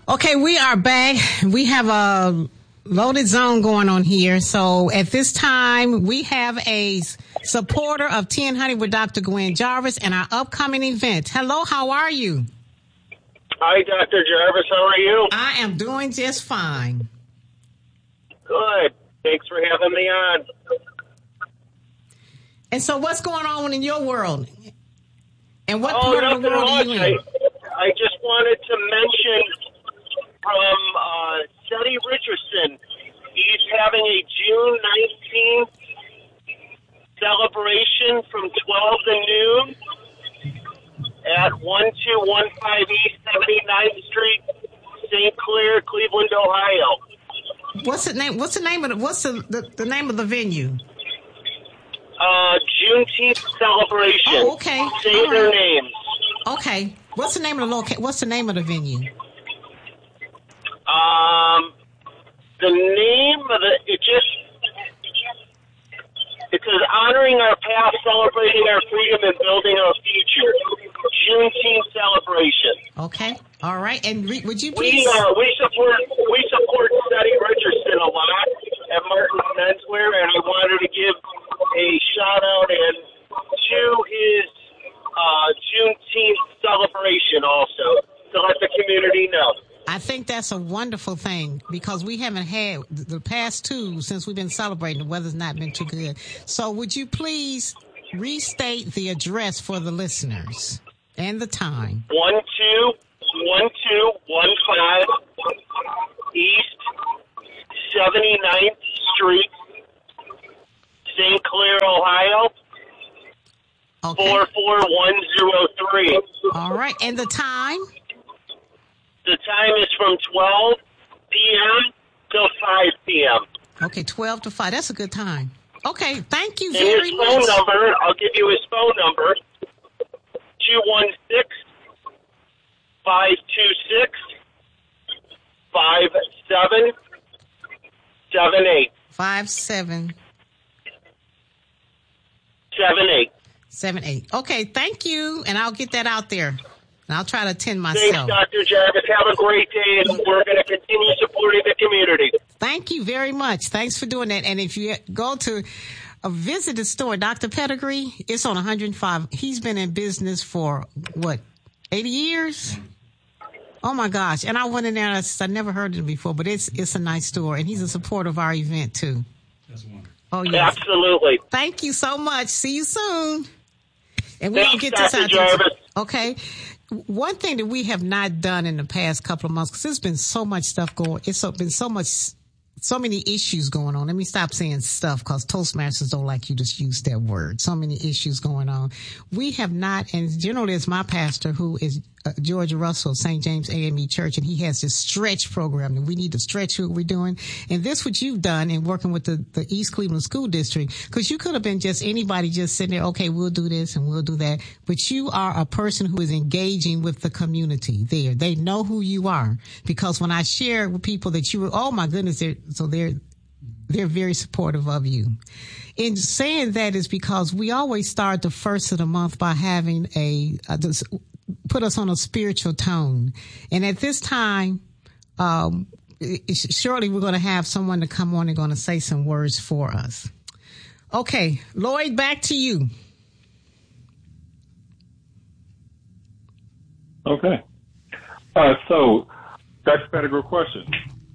Okay, we are back. We have a loaded zone going on here. So at this time, we have a supporter of 10 Honey with Dr. Gwen Jarvis and our upcoming event. Hello, how are you? Hi, Dr. Jarvis. How are you? I am doing just fine. Good. Thanks for having me on. And so what's going on in your world? And what part of the world are you in? I just wanted to mention from Seti Richardson. He's having a June 19th celebration from 12 to noon at 1215 East 79th Street, St. Clair, Cleveland, Ohio. What's the name the name of the venue? Juneteenth celebration. Oh, okay. Say their names. Okay. What's the name of the venue? The name of it says honoring our past, celebrating our freedom, and building our future. Juneteenth celebration. Okay. All right. And would you please? We support Seti Richardson a lot at Martin Menswear, and I wanted to give a shout out and to his Juneteenth celebration also to let the community know. I think that's a wonderful thing because we haven't had the past two since we've been celebrating. The weather's not been too good. So would you please restate the address for the listeners and the time? 1215 East 79th Street, St. Clair, Ohio. Okay. 44103. All right. And the time? The time is from 12 p.m. till 5 p.m. Okay, 12 to 5. That's a good time. Okay, thank you and very his much. Phone number, I'll give you his phone number, 216-526-5778. 5778. Okay, thank you, and I'll get that out there. And I'll try to attend myself. Thanks, Dr. Jarvis. Have a great day, and we're going to continue supporting the community. Thank you very much. Thanks for doing that. And if you go to visit the store, Dr. Pedigree, it's on 105. He's been in business for, 80 years? Oh, my gosh. And I went in there, and I never heard of it before, but it's a nice store. And he's a supporter of our event, too. That's wonderful. Oh, yes. Absolutely. Thank you so much. See you soon. And we'll Thanks, get this Dr. out. Jarvis. Okay. One thing that we have not done in the past couple of months, because there's been so much stuff going, been so many issues going on. Let me stop saying stuff because Toastmasters don't like you to use that word. So many issues going on. We have not, and generally it's my pastor who is George Russell of St. James AME Church, and he has this stretch program, and we need to stretch what we're doing. And this what you've done in working with the East Cleveland School District, because you could have been just anybody just sitting there, okay, we'll do this and we'll do that. But you are a person who is engaging with the community there. They know who you are, because when I share with people that you were, oh my goodness, they're very supportive of you. In saying that is because we always start the first of the month by having put us on a spiritual tone. And at this time, surely we're going to have someone to come on and going to say some words for us. Okay, Lloyd, back to you. Okay. So, Dr. Pettigrew, question.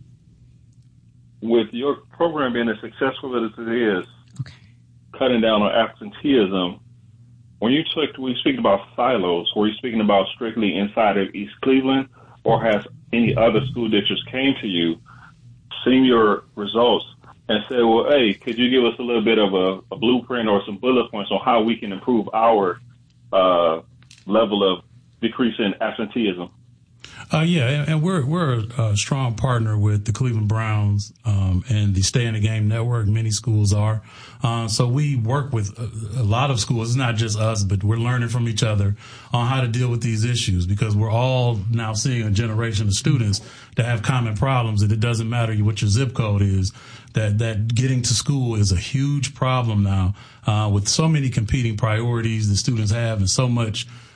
With your program being as successful as it is, okay, cutting down on absenteeism, when you speaking about silos, were you speaking about strictly inside of East Cleveland, or has any other school districts came to you, seen your results, and said, well, hey, could you give us a little bit of a blueprint or some bullet points on how we can improve our level of decreasing absenteeism? Yeah, and we're a strong partner with the Cleveland Browns and the Stay in the Game Network. Many schools are. So we work with a lot of schools. It's not just us, but we're learning from each other on how to deal with these issues, because we're all now seeing a generation of students that have common problems, and it doesn't matter what your zip code is, that getting to school is a huge problem now with so many competing priorities the students have and so much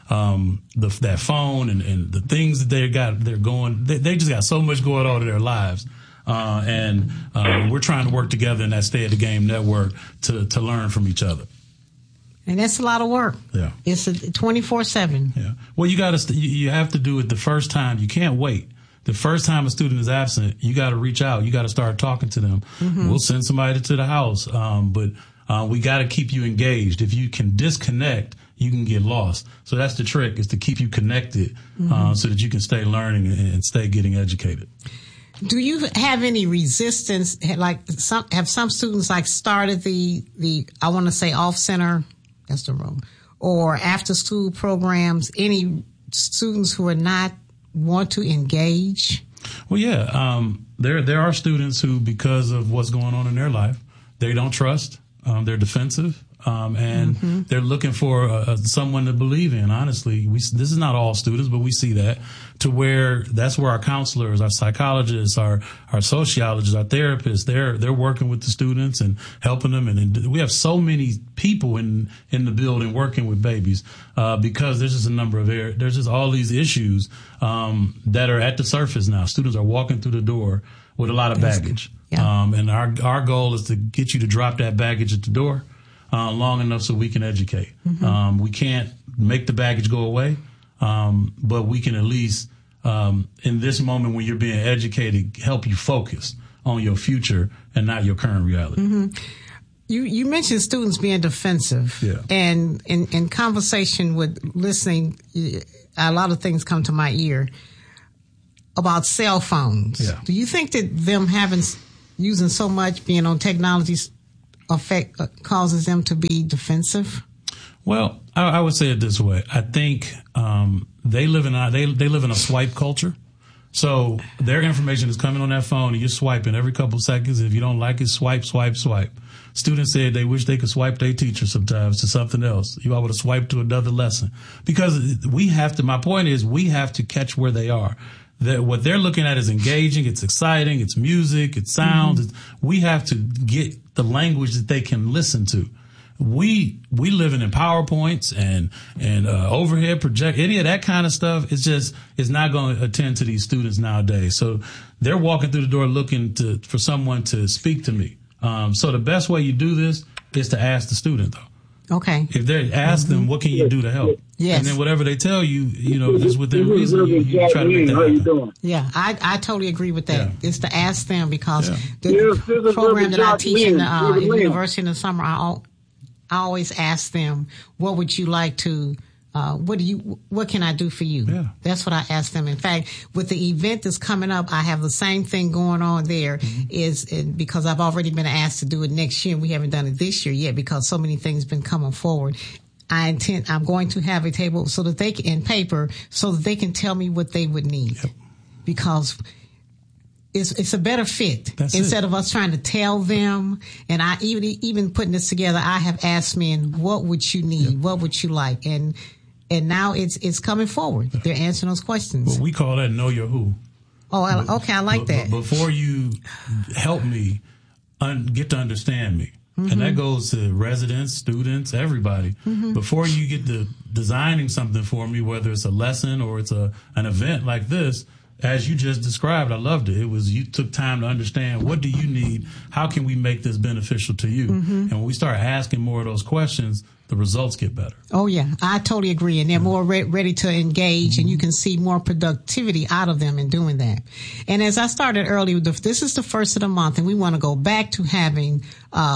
that phone and the things that they just got so much going on in their lives. And we're trying to work together in that Stay at the Game network to learn from each other. And that's a lot of work. Yeah. It's 24/7. Yeah. Well, you have to do it the first time. You can't wait. The first time a student is absent, you got to reach out. You got to start talking to them. Mm-hmm. We'll send somebody to the house. But we got to keep you engaged. If you can disconnect, you can get lost. So that's the trick, is to keep you connected, so that you can stay learning and stay getting educated. Do you have any resistance? Like have some students started the I want to say off center, that's the wrong, or after school programs? Any students who are not want to engage? Well, yeah, there are students who, because of what's going on in their life, they don't trust. They're defensive. And they're looking for someone to believe in. Honestly, this is not all students, but we see that that's where our counselors, our psychologists, our sociologists, our therapists, they're working with the students and helping them. And we have so many people in the building working with babies, because there's just a number of there's just all these issues, that are at the surface now. Students are walking through the door with a lot of baggage. Yeah. And our goal is to get you to drop that baggage at the door. Long enough so we can educate. We can't make the baggage go away, but we can at least, in this moment when you're being educated, help you focus on your future and not your current reality. Mm-hmm. You mentioned students being defensive, and in conversation with listening, a lot of things come to my ear about cell phones. Yeah. Do you think that them using so much, being on technologies, causes them to be defensive? Well, I would say it this way. I think they live in a swipe culture. So their information is coming on that phone and you're swiping every couple of seconds. If you don't like it, swipe, swipe, swipe. Students said they wish they could swipe their teacher sometimes to something else. You ought to swipe to another lesson. Because my point is, we have to catch where they are. That what they're looking at is engaging, it's exciting, it's music, it's sounds. We have to get the language that they can listen to. We living in PowerPoints and overhead project, any of that kind of stuff. It's not going to attend to these students nowadays. So they're walking through the door looking for someone to speak to me. So the best way you do this is to ask the student, though. Okay. If they ask them, what can you do to help? Yes. And then whatever they tell you, just within reason, you try to make that happen. Yeah, I totally agree with that. Yeah. It's to ask them, because the program that I teach in the university in the summer, I always ask them, what would you like to, what can I do for you? Yeah. That's what I ask them. In fact, with the event that's coming up, I have the same thing going on there, because I've already been asked to do it next year. We haven't done it this year yet because so many things been coming forward. I'm going to have a table so that they can, in paper, so that they can tell me what they would need, because it's a better fit. Instead of us trying to tell them. And I even putting this together, I have asked men, what would you need? What would you like? And now it's coming forward. They're answering those questions. Well, we call that know your who. Oh, okay. I like that. Before you help me get to understand me. And that goes to residents, students, everybody. Before you get to designing something for me, whether it's a lesson or it's an event like this, as you just described, I loved it. It was, you took time to understand, what do you need? How can we make this beneficial to you? And when we start asking more of those questions, the results get better. Oh, yeah. I totally agree. And they're more ready to engage, and you can see more productivity out of them in doing that. And as I started earlier, this is the first of the month, and we want to go back to having,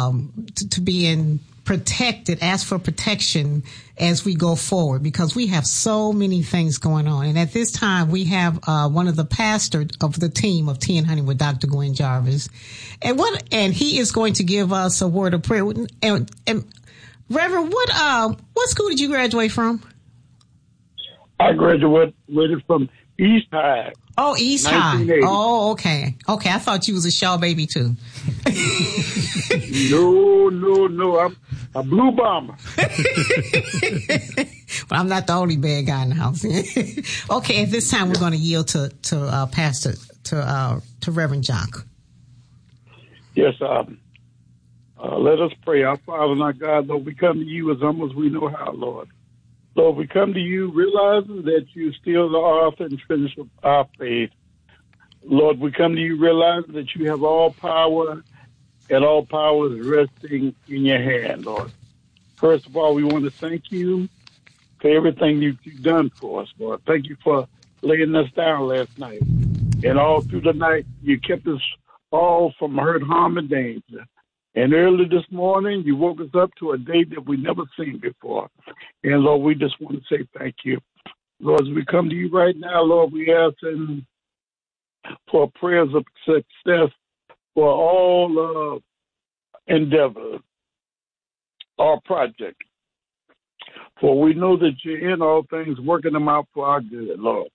to being protected, ask for protection as we go forward, because we have so many things going on. And at this time, we have one of the pastors of the team of Tea and Honey with Dr. Gwen Jarvis. And he is going to give us a word of prayer. And Reverend, what school did you graduate from? I graduated from East High. Oh, East High. Oh, okay. Okay, I thought you was a Shaw baby too. No. I'm a blue bomber. But I'm not the only bad guy in the house. Okay, at this time we're going to yield to Pastor to Reverend Jock. Yes, let us pray. Our Father and our God, Lord, we come to you as humble as we know how, Lord. Lord, we come to you realizing that you still the author and finisher of our faith. Lord, we come to you realizing that you have all power, and all power is resting in your hand, Lord. First of all, we want to thank you for everything you've done for us, Lord. Thank you for laying us down last night. And all through the night, you kept us all from hurt, harm, and danger. And early this morning, you woke us up to a day that we never seen before. And, Lord, we just want to say thank you. Lord, as we come to you right now, Lord, we ask for prayers of success for all endeavors, our project. For we know that you're in all things, working them out for our good, Lord.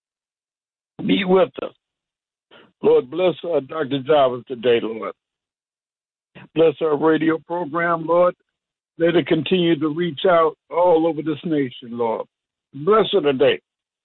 Be with us. Lord, bless Dr. Jarvis today, Lord. Bless our radio program, Lord. Let it continue to reach out all over this nation, Lord. Bless her today.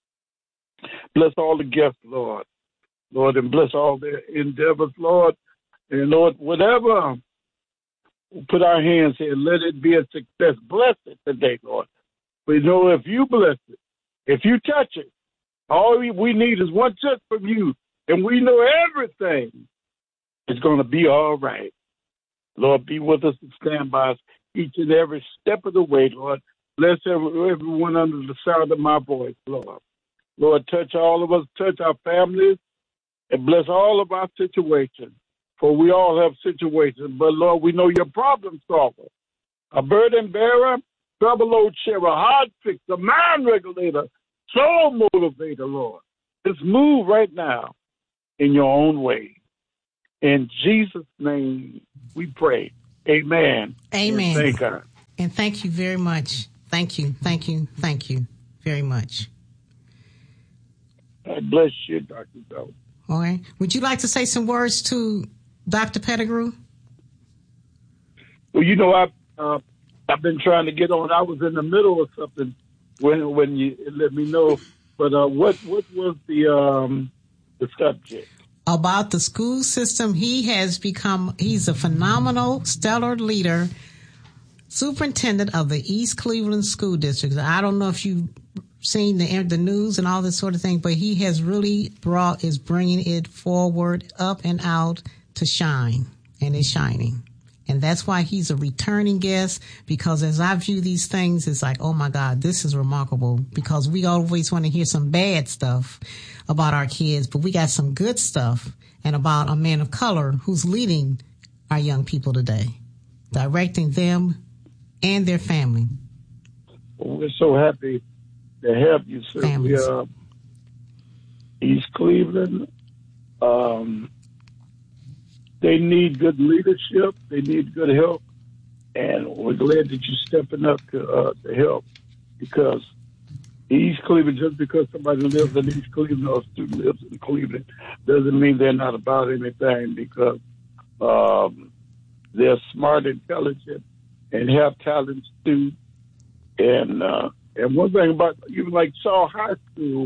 Bless all the guests, Lord. Lord, and bless all their endeavors, Lord. And, Lord, whatever we put our hands in, let it be a success. Bless it today, Lord. We know if you bless it, if you touch it, all we need is one touch from you, and we know everything is going to be all right. Lord, be with us and stand by us each and every step of the way, Lord. Bless everyone under the sound of my voice, Lord. Lord, touch all of us, touch our families, and bless all of our situations. For we all have situations, but Lord, we know you're a problem solver, a burden bearer, trouble load sharer, heart fixer, mind regulator, soul motivator, Lord. Just move right now in your own way. In Jesus' name we pray. Amen. Amen. And thank God. And thank you very much. Thank you very much. God bless you, Dr. Joe. All right. Would you like to say some words to Dr. Pettigrew? Well, you know, I've been trying to get on. I was in the middle of something when you let me know. But what was the subject? About the school system. He's a phenomenal, stellar leader, superintendent of the East Cleveland School District. I don't know if you've seen the news and all this sort of thing, but he has really is bringing it forward, up and out to shine, and it's shining. And that's why he's a returning guest, because as I view these things, it's like, oh my God, this is remarkable, because we always want to hear some bad stuff about our kids, but we got some good stuff and about a man of color who's leading our young people today, directing them and their family. Well, we're so happy to have you, sir. Families. East Cleveland, they need good leadership. They need good help. And we're glad that you're stepping up to help, because East Cleveland, just because somebody lives in East Cleveland or a student lives in Cleveland, doesn't mean they're not about anything, because they're smart, intelligent, and have talent students. And one thing about, even like Shaw High School,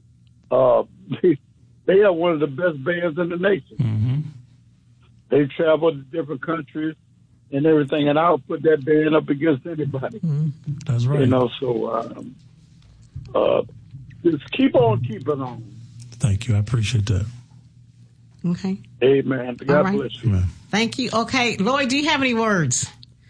they are one of the best bands in the nation. Mm-hmm. They travel to different countries and everything, and I'll put that band up against anybody. Mm-hmm. That's right. You know, so just keep on keeping on. Thank you. I appreciate that. Okay. Amen. God right. bless you. Amen. Thank you. Okay. Lloyd, do you have any words?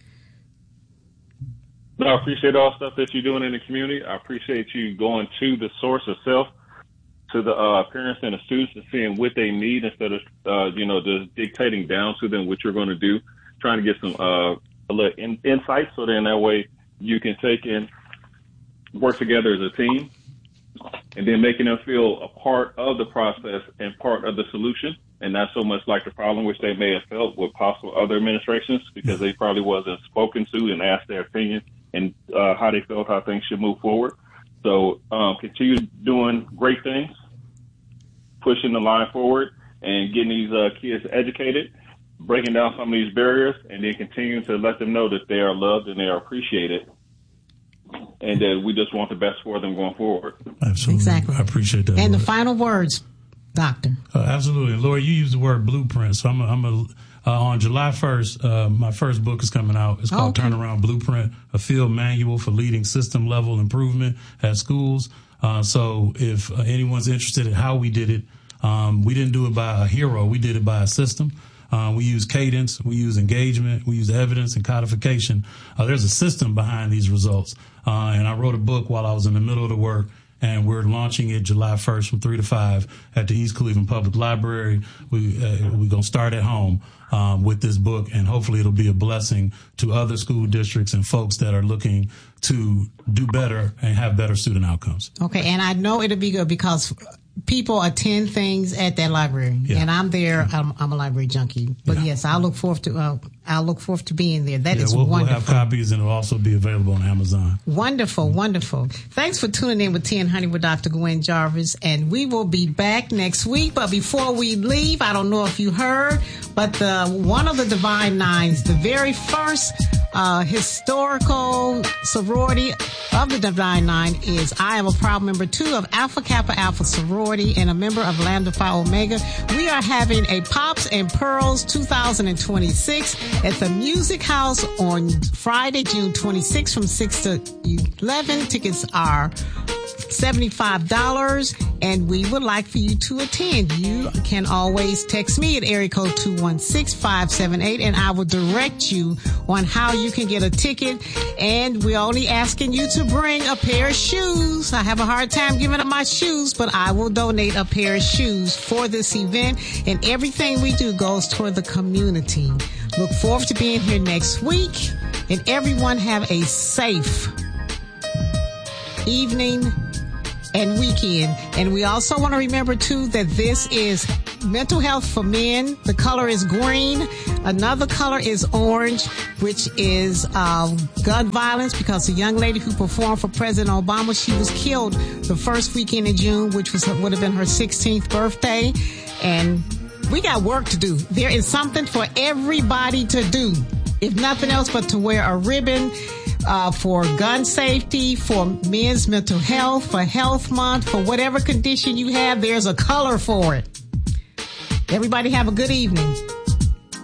No, I appreciate all the stuff that you're doing in the community. I appreciate you going to the source of self, to the parents and the students, and seeing what they need instead of, just dictating down to them what you're going to do, trying to get some a little insight, so then that way you can take and work together as a team, and then making them feel a part of the process and part of the solution, and not so much like the problem, which they may have felt with possible other administrations, because they probably wasn't spoken to and asked their opinion and how they felt how things should move forward. So continue doing great things, pushing the line forward, and getting these kids educated, breaking down some of these barriers, and then continuing to let them know that they are loved and they are appreciated, and that we just want the best for them going forward. Absolutely. Exactly. I appreciate that. And Lord. the final words, Doctor. Absolutely. Lord, you used the word blueprint, so I'm On July 1st, my first book is coming out. It's called Turnaround Blueprint, a field manual for leading system level improvement at schools. So if anyone's interested in how we did it, we didn't do it by a hero. We did it by a system. We use cadence, we use engagement, we use evidence and codification. There's a system behind these results. And I wrote a book while I was in the middle of the work, and we're launching it July 1st from 3 to 5 at the East Cleveland Public Library. We're going to start at home with this book, and hopefully it'll be a blessing to other school districts and folks that are looking to do better and have better student outcomes. Okay, and I know it'll be good because people attend things at that library, and I'm there. I'm a library junkie, but yes, I'll look forward to being there. That is wonderful. We'll have copies, and it'll also be available on Amazon. Wonderful, wonderful. Thanks for tuning in with Tea and Honey with Dr. Gwen Jarvis, and we will be back next week. But before we leave, I don't know if you heard, but one of the Divine Nines, the very first historical sorority of the Divine Nine is I am a proud member too of Alpha Kappa Alpha sorority and a member of Lambda Phi Omega. We are having a Pops and Pearls 2026 at the Music House on Friday, June 26th from 6 to 11. Tickets are $75, and we would like for you to attend. You can always text me at area code 216-578, and I will direct you on how you can get a ticket. And we're only asking you to bring a pair of shoes. I have a hard time giving up my shoes, but I will donate a pair of shoes for this event, and everything we do goes toward the community. Look forward to being here next week, and everyone have a safe evening and weekend. And we also want to remember too that this is mental health for men. The color is green. Another color is orange, which is gun violence, because a young lady who performed for President Obama, she was killed the first weekend in June, which would have been her 16th birthday. And we got work to do. There is something for everybody to do, if nothing else but to wear a ribbon for gun safety, for men's mental health, for Health Month, for whatever condition you have, there's a color for it. Everybody have a good evening.